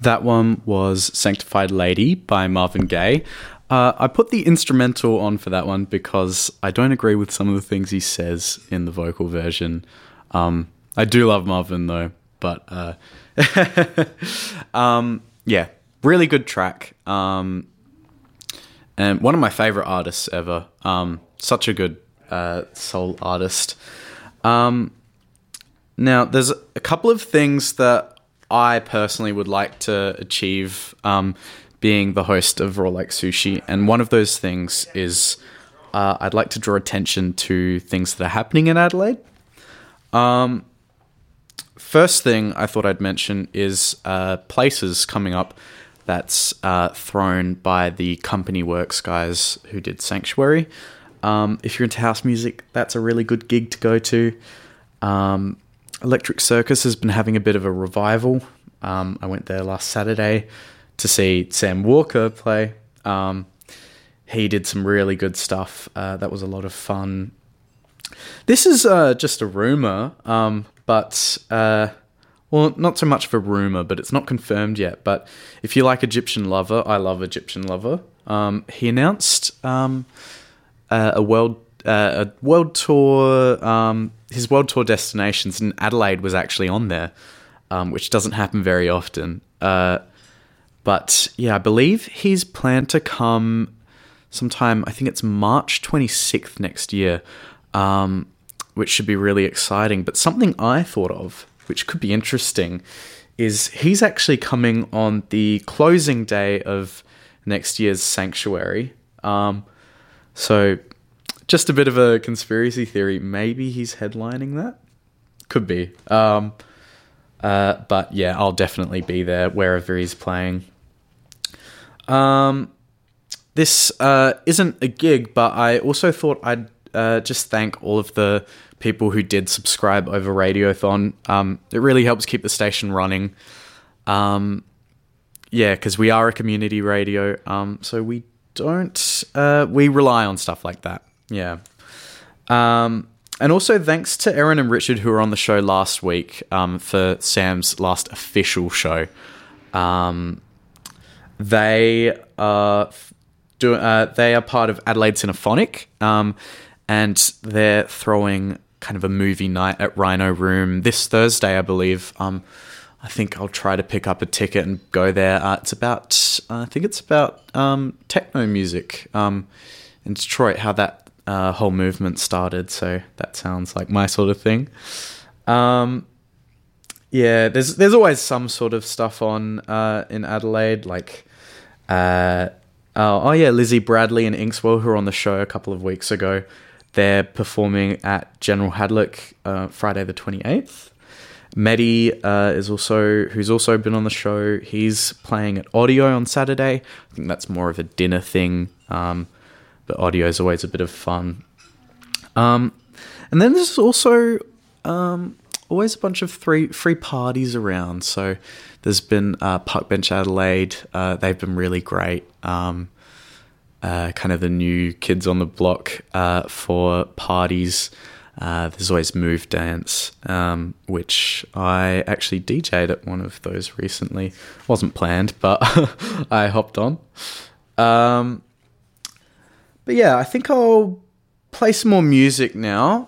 That one was Sanctified Lady by Marvin Gaye. I put the instrumental on for that one because I don't agree with some of the things he says in the vocal version. I do love Marvin though, but yeah, really good track. And one of my favorite artists ever. Such a good soul artist. Now, there's a couple of things that I personally would like to achieve being the host of Raw Like Sushi. And one of those things is I'd like to draw attention to things that are happening in Adelaide. First thing I thought I'd mention is Places coming up that's thrown by the Company Works guys who did Sanctuary. If you're into house music, that's a really good gig to go to. Electric Circus has been having a bit of a revival. I went there last Saturday to see Sam Walker play. He did some really good stuff. That was a lot of fun. This is just a rumour, but... well, not so much of a rumour, but it's not confirmed yet. But if you like Egyptian Lover, I love Egyptian Lover. He announced a world tour... his world tour destinations, and Adelaide was actually on there, which doesn't happen very often. But yeah, I believe he's planned to come sometime, I think it's March 26th next year, which should be really exciting. But something I thought of, which could be interesting, is he's actually coming on the closing day of next year's Sanctuary. So just a bit of a conspiracy theory. Maybe he's headlining that. Could be. But yeah, I'll definitely be there wherever he's playing. This isn't a gig, but I also thought I'd just thank all of the people who did subscribe over Radiothon. It really helps keep the station running. Yeah, because we are a community radio, so we don't... we rely on stuff like that. Yeah. And also thanks to Erin and Richard who were on the show last week for Sam's last official show. They are part of Adelaide Cinephonic, and they're throwing kind of a movie night at Rhino Room this Thursday, I believe. I think I'll try to pick up a ticket and go there. It's about techno music in Detroit, how that whole movement started, so that sounds like my sort of thing. Yeah, there's always some sort of stuff on in Adelaide, like Lizzie Bradley and Inkswell, who were on the show a couple of weeks ago. They're performing at General Hadlock Friday the 28th. Mehdi who's also been on the show. He's playing at Audio on Saturday. I think that's more of a dinner thing. But audio is always a bit of fun. And then there's also always a bunch of free parties around. So there's been Park Bench Adelaide. They've been really great. Kind of the new kids on the block for parties. There's always Move Dance, which I actually DJ'd at one of those recently. Wasn't planned, but I hopped on. But yeah, I think I'll play some more music now.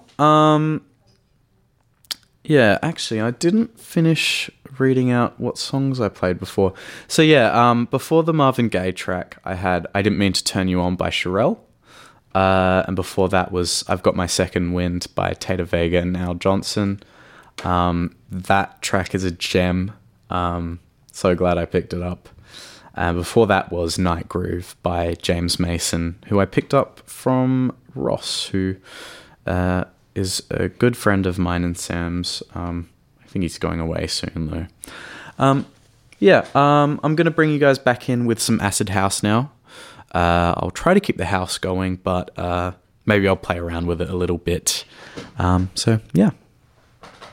Yeah, actually, I didn't finish reading out what songs I played before. So yeah, before the Marvin Gaye track, I Didn't Mean to Turn You On by Sherelle. And before that was I've Got My Second Wind by Tater Vega and Al Johnson. That track is a gem. So glad I picked it up. Before that was Night Groove by James Mason, who I picked up from Ross, who is a good friend of mine and Sam's. I think he's going away soon, though. I'm going to bring you guys back in with some Acid House now. I'll try to keep the house going, but maybe I'll play around with it a little bit. So, yeah.